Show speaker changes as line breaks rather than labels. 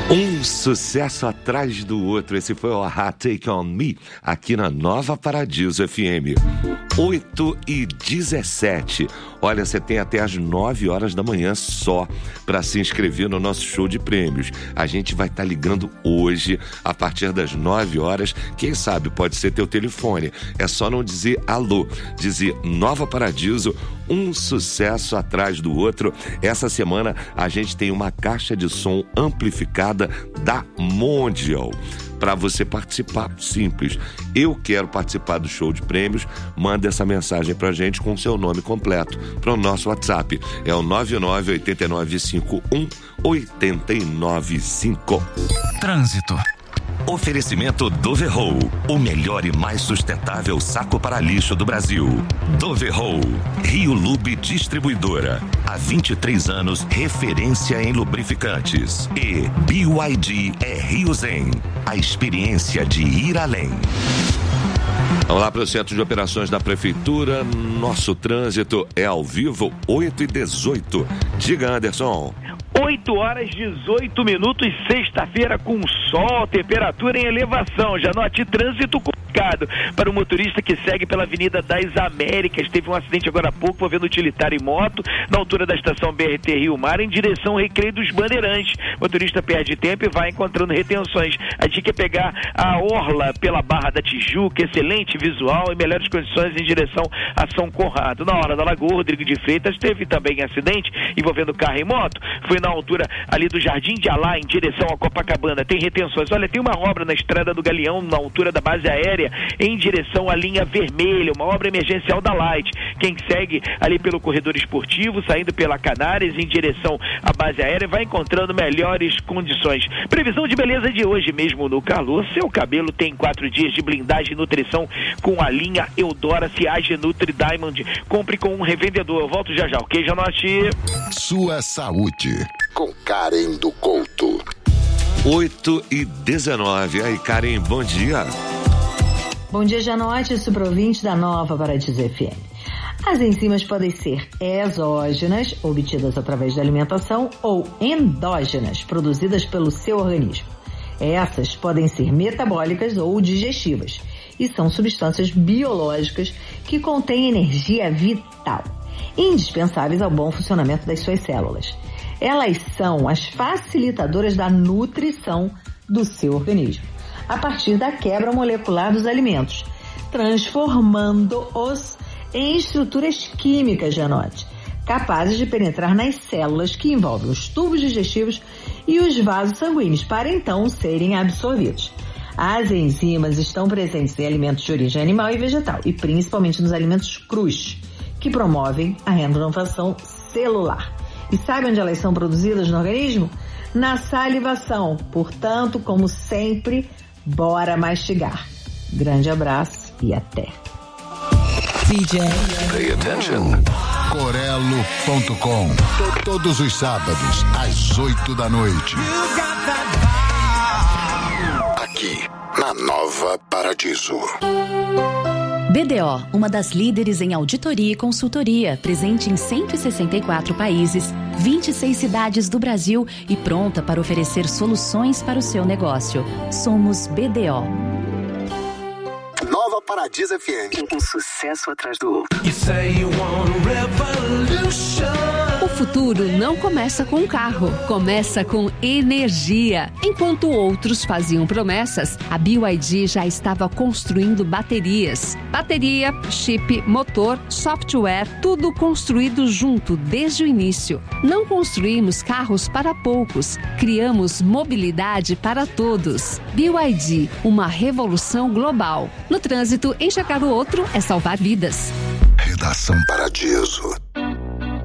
Um sucesso atrás do outro. Esse foi o A-ha, Take On Me, aqui na Nova Paradiso FM. 8h17. Olha, você tem até às 9 horas da manhã só para se inscrever no nosso show de prêmios. A gente vai estar ligando hoje, a partir das 9 horas. Quem sabe pode ser teu telefone. É só não dizer alô, dizer Nova Paradiso, um sucesso atrás do outro. Essa semana a gente tem uma caixa de som amplificada da Mondial. Para você participar, simples. Eu quero participar do show de prêmios. Manda essa mensagem pra gente com seu nome completo para o nosso WhatsApp. É o 998951-895.
Trânsito. Oferecimento Doverroll, o melhor e mais sustentável saco para lixo do Brasil. Doverroll, Rio Lube Distribuidora. Há 23 anos, referência em lubrificantes. E BYD é Rio Zen, a experiência de ir além.
Vamos lá para o Centro de Operações da Prefeitura. Nosso trânsito é ao vivo, 8h18. Diga, Anderson.
8h18, sexta-feira com sol, temperatura em elevação. Já note trânsito complicado para o motorista que segue pela Avenida das Américas. Teve um acidente agora há pouco envolvendo utilitário e moto na altura da estação BRT Rio Mar em direção ao Recreio dos Bandeirantes. O motorista perde tempo e vai encontrando retenções. A dica é pegar a orla pela Barra da Tijuca, excelente visual e melhores condições em direção a São Conrado. Na hora da Lagoa, Rodrigo de Freitas teve também acidente envolvendo carro e moto. Foi na altura ali do Jardim de Alá, em direção a Copacabana. Tem retenções. Olha, tem uma obra na Estrada do Galeão, na altura da base aérea, em direção à linha vermelha, uma obra emergencial da Light. Quem segue ali pelo corredor esportivo, saindo pela Canárias, em direção à base aérea, vai encontrando melhores condições. Previsão de beleza de hoje, mesmo no calor, seu cabelo tem 4 dias de blindagem e nutrição com a linha Eudora Ciage Nutri Diamond. Compre com um revendedor. Eu volto já já, ok, Janote?
Sua saúde, com Karen do Couto.
8h19. Aí, Karen, bom dia.
Bom dia, Janote, suprovinte da Nova Paradiso FM. As enzimas podem ser exógenas, obtidas através da alimentação, ou endógenas, produzidas pelo seu organismo. Essas podem ser metabólicas ou digestivas e são substâncias biológicas que contêm energia vital, indispensáveis ao bom funcionamento das suas células. Elas são as facilitadoras da nutrição do seu organismo, a partir da quebra molecular dos alimentos, transformando-os em estruturas químicas, Janote, capazes de penetrar nas células que envolvem os tubos digestivos e os vasos sanguíneos, para então serem absorvidos. As enzimas estão presentes em alimentos de origem animal e vegetal, e principalmente nos alimentos crus, que promovem a renovação celular. E sabe onde elas são produzidas no organismo? Na salivação. Portanto, como sempre, bora mastigar. Grande abraço e até.
DJ.
Pay attention. Corelo.com. Todos os sábados, às 8 da noite. Aqui, na Nova Paradiso.
BDO, uma das líderes em auditoria e consultoria, presente em 164 países, 26 cidades do Brasil e pronta para oferecer soluções para o seu negócio. Somos BDO.
Nova Paradiso FM.
Um sucesso atrás do outro.
O futuro não começa com um carro, começa com energia. Enquanto outros faziam promessas, a BYD já estava construindo baterias. Bateria, chip, motor, software, tudo construído junto desde o início. Não construímos carros para poucos, criamos mobilidade para todos. BYD, uma revolução global. No trânsito, enxergar o outro é salvar vidas.
Redação Paradiso.